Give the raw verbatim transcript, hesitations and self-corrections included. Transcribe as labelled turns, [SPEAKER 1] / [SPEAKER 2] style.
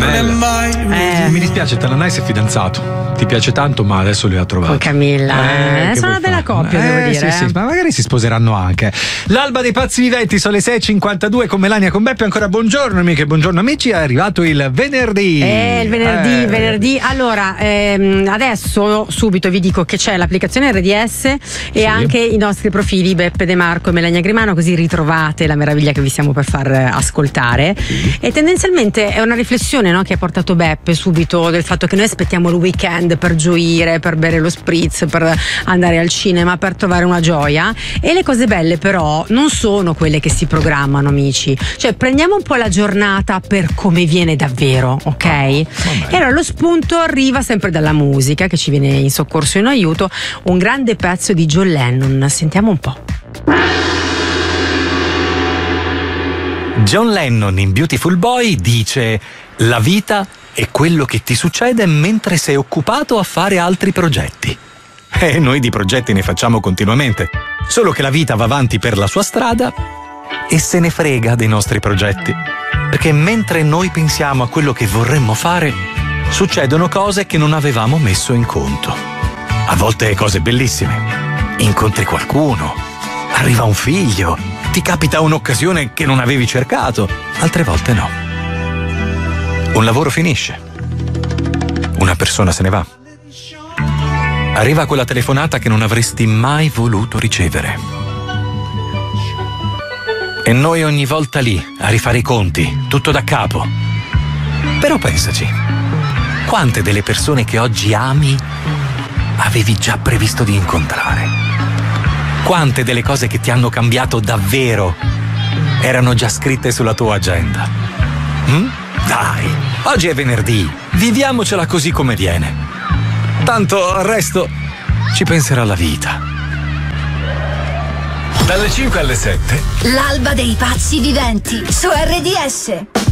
[SPEAKER 1] Eh. Mi dispiace, Talanai si è fidanzato. Ti piace tanto, ma adesso lui ha trovato.
[SPEAKER 2] Con Camilla. Eh, sono una bella coppia,
[SPEAKER 1] eh,
[SPEAKER 2] devo dire.
[SPEAKER 1] Sì, sì, ma magari si sposeranno anche. L'alba dei pazzi viventi, sono le sei e cinquantadue con Melania, con Beppe. Ancora buongiorno amiche, buongiorno amici. È arrivato il venerdì.
[SPEAKER 2] Eh, il venerdì, eh. venerdì. Allora, ehm, adesso subito vi dico che c'è l'applicazione R D S e sì. anche i nostri profili Beppe De Marco e Melania Grimano, così ritrovate la meraviglia che vi stiamo per far ascoltare. Sì. E tendenzialmente è una riflessione, no, che ha portato Beppe subito, del fatto che noi aspettiamo il weekend per gioire, per bere lo spritz, per andare al cinema, per trovare una gioia. E le cose belle però non sono quelle che si programmano, amici. Cioè prendiamo un po' la giornata per come viene davvero, ok? Oh, e allora lo spunto arriva sempre dalla musica, che ci viene in soccorso e in aiuto, un grande pezzo di John Lennon. Sentiamo un po'.
[SPEAKER 3] John Lennon in Beautiful Boy dice: la vita è quello che ti succede mentre sei occupato a fare altri progetti. E noi di progetti ne facciamo continuamente, solo che la vita va avanti per la sua strada e se ne frega dei nostri progetti, perché mentre noi pensiamo a quello che vorremmo fare, succedono cose che non avevamo messo in conto. A volte cose bellissime, incontri qualcuno, arriva un figlio, ti capita un'occasione che non avevi cercato, altre volte no. Un lavoro finisce, una persona se ne va, arriva quella telefonata che non avresti mai voluto ricevere. E noi ogni volta lì a rifare i conti, tutto da capo. Però pensaci, quante delle persone che oggi ami avevi già previsto di incontrare? Quante delle cose che ti hanno cambiato davvero erano già scritte sulla tua agenda? Mm? Dai, oggi è venerdì, viviamocela così come viene. Tanto al resto ci penserà la vita.
[SPEAKER 4] Dalle cinque alle sette.
[SPEAKER 5] L'alba dei pazzi viventi su R D S.